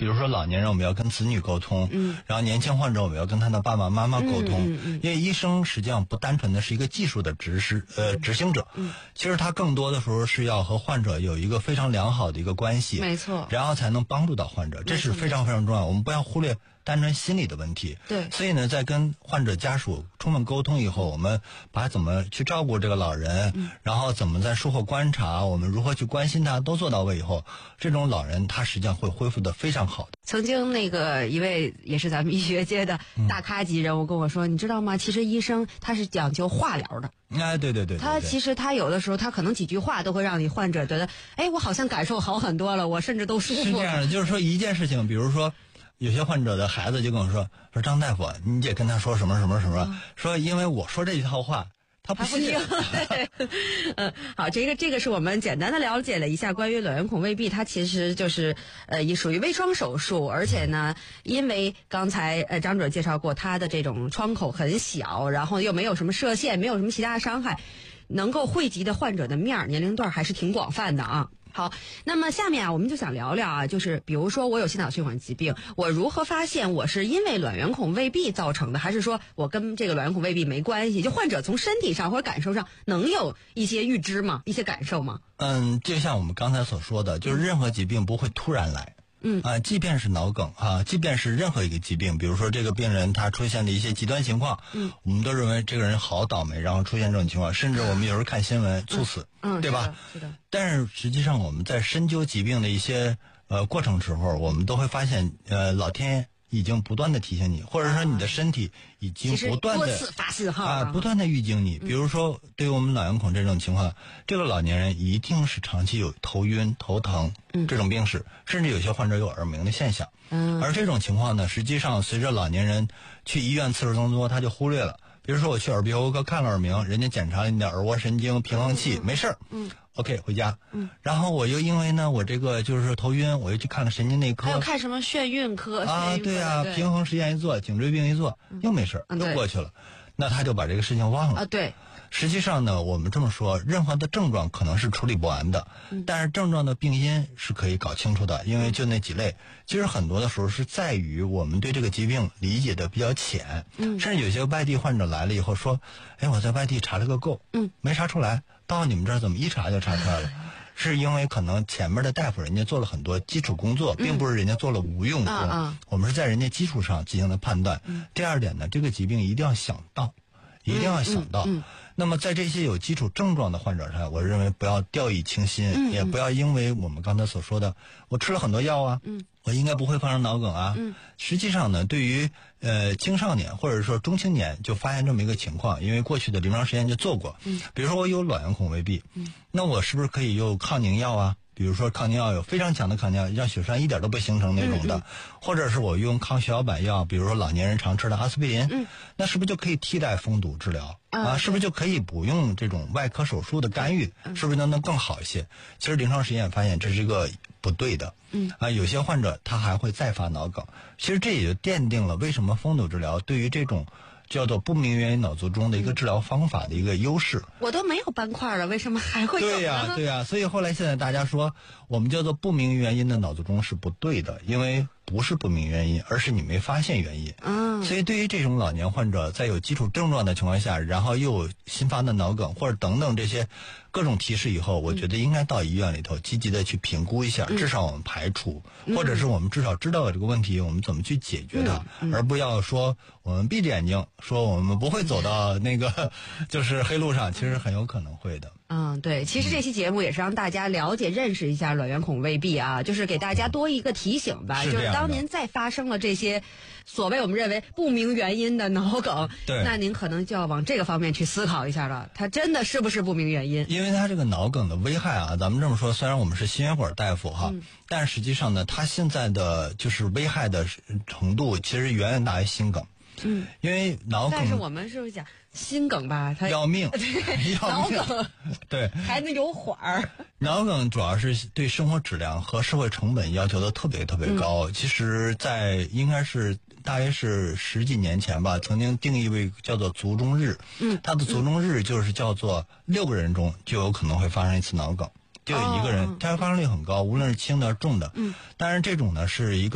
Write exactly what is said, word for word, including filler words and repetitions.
如说老年人我们要跟子女沟通，嗯，然后年轻患者我们要跟他的爸爸妈妈沟通，嗯嗯嗯、因为医生实际上不单纯的是一个技术的执施呃执行者，嗯，其实他更多的时候是要和患者有一个非常良好的一个关系， 没错， 然后才能帮助到患者，这是非常非常重要，我们不要忽略单纯心理的问题。 对， 所以呢，在跟患者家属充分沟通以后，我们把怎么去照顾这个老人，嗯、然后怎么在术后观察，我们如何去关心他，都做到位以后，这种老人他实际上会恢复得非常好的。 曾经那个一位也是咱们医学界的大咖级人物跟我说，嗯、你知道吗？其实医生他是讲究话疗的。 哎，对对 对, 对, 对， 他其实他有的时候他可能几句话都会让你患者觉得，哎，我好像感受好很多了，我甚至都舒服了。 是这样的，就是说一件事情，比如说。有些患者的孩子就跟我说说张大夫，你得跟他说什么什么什么，嗯、说因为我说这一套话，他不信。 嗯，好，这个这个是我们简单的了解了一下关于卵圆孔未闭，它其实就是呃也属于微创手术，而且呢，因为刚才呃张主任介绍过，它的这种窗口很小，然后又没有什么射线，没有什么其他的伤害，能够惠及的患者的面儿年龄段还是挺广泛的啊。好，那么下面啊，我们就想聊聊啊，就是比如说我有心脑血管疾病，我如何发现我是因为卵圆孔未闭造成的，还是说我跟这个卵圆孔未闭没关系？就患者从身体上或者感受上能有一些预知吗？一些感受吗？ 嗯，就像我们刚才所说的，就是任何疾病不会突然来。嗯啊，即便是脑梗啊，即便是任何一个疾病，比如说这个病人他出现了一些极端情况，嗯，我们都认为这个人好倒霉，然后出现这种情况，甚至我们有时候看新闻猝死， 嗯， 对吧？ 是的。 但是实际上我们在深究疾病的一些呃过程时候，我们都会发现，呃，老天已经不断的提醒你，或者说你的身体已经不断的多次发信号啊，不断的预警你。比如说，对于我们卵圆孔这种情况，这个老年人一定是长期有头晕、头疼这种病史，甚至有些患者有耳鸣的现象。嗯，而这种情况呢，实际上随着老年人去医院次数增多，他就忽略了。比如说我去耳鼻喉科看了耳鸣，人家检查了你的耳蜗神经平衡器，没事儿，嗯 ，OK 回家，嗯，然后我又因为呢我这个就是头晕，我又去看了神经内科， 还有看什么眩晕科啊，对啊， 对平衡实验一做，颈椎病一做，又没事儿， 嗯、 又过去了，那他就把这个事情忘了啊，对。 实际上呢，我们这么说，任何的症状可能是处理不完的，嗯、但是症状的病因是可以搞清楚的，因为就那几类。其实很多的时候是在于我们对这个疾病理解的比较浅，嗯，甚至有些外地患者来了以后说，哎，我在外地查了个够，嗯，没查出来，到你们这儿怎么一查就查出来了？是因为可能前面的大夫人家做了很多基础工作，并不是人家做了无用功，嗯啊、我们是在人家基础上进行的判断。嗯、第二点呢，这个疾病一定要想到。一定要想到，嗯嗯嗯、那么在这些有基础症状的患者上，我认为不要掉以轻心，嗯嗯、也不要因为我们刚才所说的，我吃了很多药啊，嗯、我应该不会发生脑梗啊。嗯、实际上呢，对于呃青少年或者说中青年就发现这么一个情况，因为过去的临床实验就做过，嗯、比如说我有卵圆孔未闭，嗯、那我是不是可以用抗凝药啊？比如说抗凝药有非常强的抗凝药，让血栓一点都不形成那种的，嗯嗯、或者是我用抗血小板药，比如说老年人常吃的阿司匹林，嗯、那是不是就可以替代封堵治疗？啊，啊是不是就可以不用这种外科手术的干预？嗯、是不是能能更好一些？其实临床实验发现这是一个不对的。嗯啊，有些患者他还会再发脑梗，其实这也就奠定了为什么封堵治疗对于这种叫做不明原因脑卒中的一个治疗方法的一个优势。 我都没有斑块了，为什么还会有？ 对呀、啊，对呀、啊，所以后来现在大家说，我们叫做不明原因的脑卒中是不对的，因为不是不明原因，而是你没发现原因。嗯，所以对于这种老年患者，在有基础症状的情况下，然后又有新发的脑梗或者等等这些各种提示以后，我觉得应该到医院里头积极的去评估一下，嗯、至少我们排除，嗯、或者是我们至少知道了这个问题，我们怎么去解决它，嗯嗯、而不要说我们闭着眼睛说我们不会走到那个就是黑路上，其实很有可能会的。 嗯，对，其实这期节目也是让大家了解、认识一下卵圆孔未闭啊，就是给大家多一个提醒吧。 是就是当您再发生了这些所谓我们认为不明原因的脑梗， 对， 那您可能就要往这个方面去思考一下了，它真的是不是不明原因？ 因为它这个脑梗的危害啊，咱们这么说，虽然我们是心血管大夫哈，嗯、但实际上呢，它现在的就是危害的程度其实远远大于心梗。嗯，因为脑梗， 但是我们是不是讲心梗吧？它要命，要命， 脑梗对， 还能有缓儿。 脑梗主要是对生活质量和社会成本要求的特别特别高。嗯、其实，在应该是大约是十几年前吧，曾经定义为叫做卒中日。嗯，它的卒中日就是叫做六个人中就有可能会发生一次脑梗，就有一个人，它发生率很高，无论是轻的重的。嗯，但是这种呢是一个。